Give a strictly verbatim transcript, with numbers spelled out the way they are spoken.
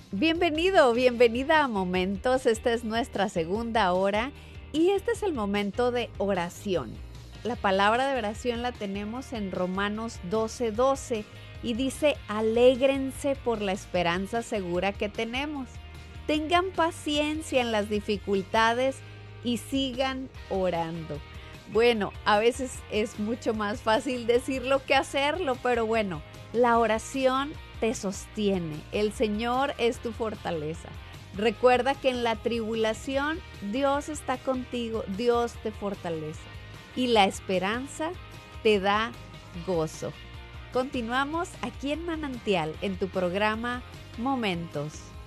Bienvenido, bienvenida a Momentos. Esta es nuestra segunda hora y este es el momento de oración. La palabra de oración la tenemos en Romanos doce doce y dice: alégrense por la esperanza segura que tenemos. Tengan paciencia en las dificultades y sigan orando. Bueno, a veces es mucho más fácil decirlo que hacerlo, pero bueno, la oración te sostiene. El Señor es tu fortaleza. Recuerda que en la tribulación Dios está contigo, Dios te fortalece y la esperanza te da gozo. Continuamos aquí en Manantial, en tu programa Momentos.